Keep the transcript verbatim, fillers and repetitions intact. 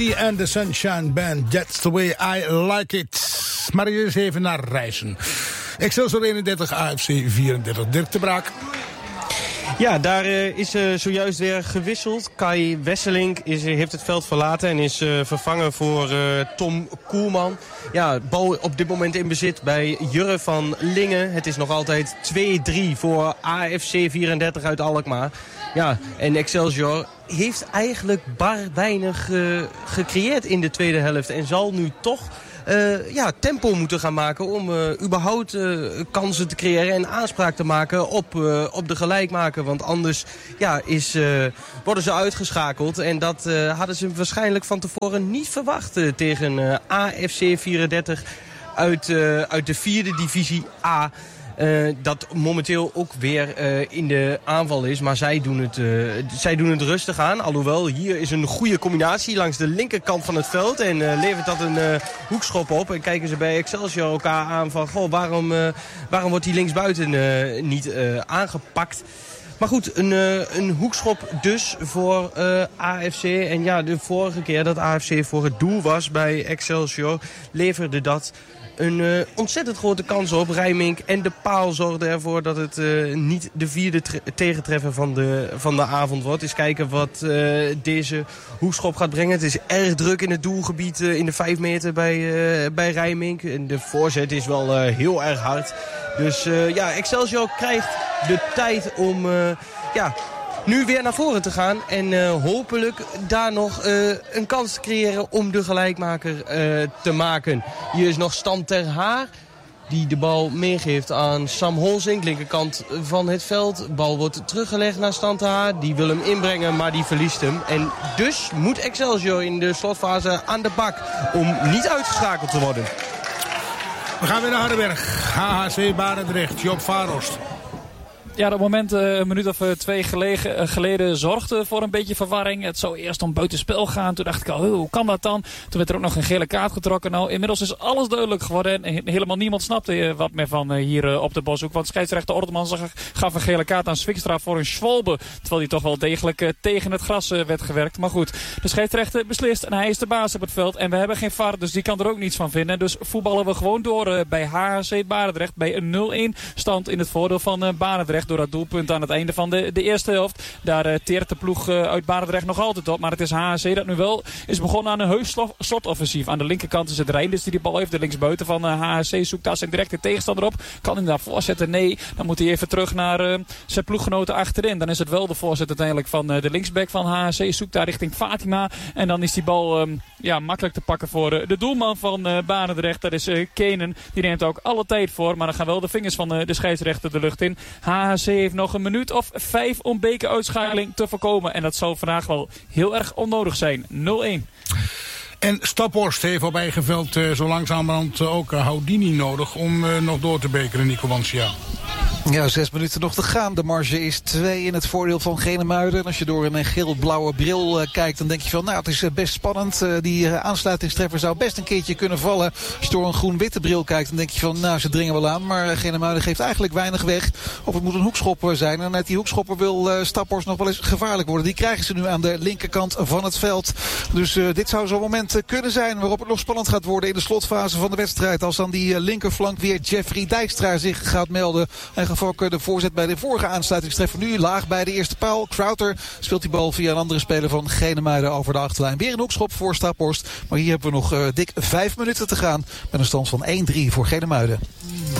En de Sunshine Band, That's the way I like it. Maar eerst even naar Rijssen. Excelsior eenendertig, A F C vierendertig. Dirk de Braak. Ja, daar uh, is uh, zojuist weer gewisseld. Kai Wesselink is, uh, heeft het veld verlaten en is uh, vervangen voor uh, Tom Koelman. Ja, bal op dit moment in bezit bij Jurre van Lingen. Het is nog altijd twee drie voor A F C vierendertig uit Alkmaar. Ja, en Excelsior heeft eigenlijk bar weinig uh, gecreëerd in de tweede helft. En zal nu toch uh, ja, tempo moeten gaan maken om uh, überhaupt uh, kansen te creëren en aanspraak te maken op, uh, op de gelijkmaker. Want anders ja, is, uh, worden ze uitgeschakeld. En dat uh, hadden ze waarschijnlijk van tevoren niet verwacht uh, tegen uh, A F C vierendertig uit, uh, uit de vierde divisie A. Uh, dat momenteel ook weer uh, in de aanval is. Maar zij doen, het, uh, zij doen het rustig aan. Alhoewel, hier is een goede combinatie langs de linkerkant van het veld. En uh, levert dat een uh, hoekschop op. En kijken ze bij Excelsior elkaar aan van... Goh, waarom, uh, waarom wordt die linksbuiten uh, niet uh, aangepakt? Maar goed, een, uh, een hoekschop dus voor uh, A F C. En ja, de vorige keer dat A F C voor het doel was bij Excelsior... leverde dat een uh, ontzettend grote kans op. Rijmink en de paal zorgden ervoor dat het uh, niet de vierde tre- tegentreffer van de, van de avond wordt. Eens kijken wat uh, deze hoekschop gaat brengen. Het is erg druk in het doelgebied uh, in de vijf meter bij, uh, bij Rijmink. En de voorzet is wel uh, heel erg hard. Dus uh, ja, Excelsior krijgt de tijd om... Uh, ja, nu weer naar voren te gaan en uh, hopelijk daar nog uh, een kans te creëren om de gelijkmaker uh, te maken. Hier is nog Stan ter Haar die de bal meegeeft aan Sam Holzink, linkerkant van het veld. Bal wordt teruggelegd naar Stan ter Haar. Die wil hem inbrengen, maar die verliest hem. En dus moet Excelsior in de slotfase aan de bak om niet uitgeschakeld te worden. We gaan weer naar Hardenberg. H H C Barendrecht, Job Varost. Ja, dat moment uh, een minuut of uh, twee gelegen, uh, geleden zorgde voor een beetje verwarring. Het zou eerst om buitenspel gaan. Toen dacht ik al, hoe kan dat dan? Toen werd er ook nog een gele kaart getrokken. Nou, inmiddels is alles duidelijk geworden. En helemaal niemand snapte uh, wat meer van uh, hier uh, op de Boshoek. Want scheidsrechter Orteman gaf een gele kaart aan Swikstra voor een Schwalbe. Terwijl hij toch wel degelijk uh, tegen het gras uh, werd gewerkt. Maar goed, de scheidsrechter beslist en hij is de baas op het veld. En we hebben geen V A R, dus die kan er ook niets van vinden. Dus voetballen we gewoon door uh, bij H H C Barendrecht. Bij een nul-een stand in het voordeel van uh, Barendrecht. Door dat doelpunt aan het einde van de, de eerste helft. Daar uh, teert de ploeg uh, uit Barendrecht nog altijd op. Maar het is H H C dat nu wel is begonnen aan een heus slotoffensief. Aan de linkerkant is het Reinders die die bal heeft. De linksbuiten van uh, H H C zoekt daar zijn directe tegenstander op. Kan hij daar voorzetten? Nee. Dan moet hij even terug naar uh, zijn ploeggenoten achterin. Dan is het wel de voorzet uiteindelijk van uh, de linksback van H H C. Zoekt daar richting Fatima. En dan is die bal um, ja, makkelijk te pakken voor uh, de doelman van uh, Barendrecht. Dat is uh, Kenen. Die neemt ook alle tijd voor. Maar dan gaan wel de vingers van uh, de scheidsrechter de lucht in. H H C heeft nog een minuut of vijf om bekeruitschakeling te voorkomen. En dat zal vandaag wel heel erg onnodig zijn. nul-een. En Staphorst heeft op eigen veld uh, zo langzamerhand uh, ook uh, Houdini nodig om uh, nog door te bekeren, Nico Wancia. Ja, zes minuten nog te gaan. De marge is twee in het voordeel van Genemuiden. En als je door een geel-blauwe bril uh, kijkt, dan denk je van, nou, het is uh, best spannend. Uh, die uh, aansluitingstreffer zou best een keertje kunnen vallen. Als je door een groen-witte bril kijkt, dan denk je van, nou, ze dringen wel aan. Maar uh, Genemuiden geeft eigenlijk weinig weg. Of het moet een hoekschopper zijn. En uit die hoekschopper wil uh, Staphorst nog wel eens gevaarlijk worden. Die krijgen ze nu aan de linkerkant van het veld. Dus uh, dit zou zo'n moment uh, kunnen zijn waarop het nog spannend gaat worden in de slotfase van de wedstrijd. Als dan die uh, linkerflank weer Jeffrey Dijkstra zich gaat melden. En gaf ook uh, de voorzet bij de vorige aansluitingstreffer. Nu laag bij de eerste paal. Crowther speelt die bal via een andere speler van Genemuiden over de achterlijn. Weer een hoekschop voor Staphorst. Maar hier hebben we nog uh, dik vijf minuten te gaan. Met een stand van één drie voor Genemuiden.